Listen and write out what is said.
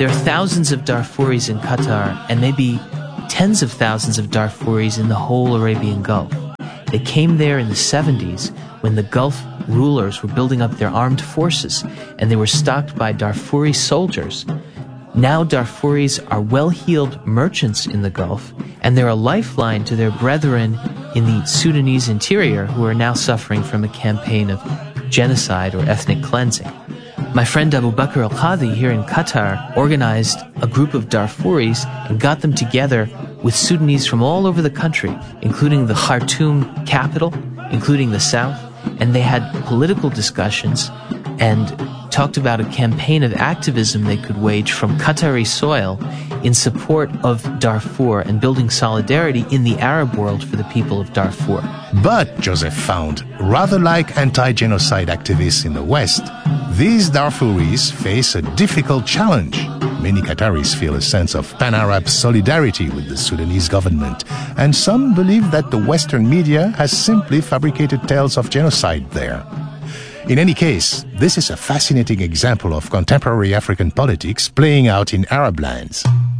There are thousands of Darfuris in Qatar and maybe tens of thousands of Darfuris in the whole Arabian Gulf. They came there in the 70s when the Gulf rulers were building up their armed forces and they were stocked by Darfuri soldiers. Now Darfuris are well-heeled merchants in the Gulf, and they're a lifeline to their brethren in the Sudanese interior who are now suffering from a campaign of genocide or ethnic cleansing. My friend Abu Bakr al-Qadhi here in Qatar organized a group of Darfuris and got them together with Sudanese from all over the country, including the Khartoum capital, including the south, and they had political discussions and talked about a campaign of activism they could wage from Qatari soil in support of Darfur and building solidarity in the Arab world for the people of Darfur. But, Joseph found, rather like anti-genocide activists in the West, these Darfuris face a difficult challenge. Many Qataris feel a sense of pan-Arab solidarity with the Sudanese government, and some believe that the Western media has simply fabricated tales of genocide there. In any case, this is a fascinating example of contemporary African politics playing out in Arab lands.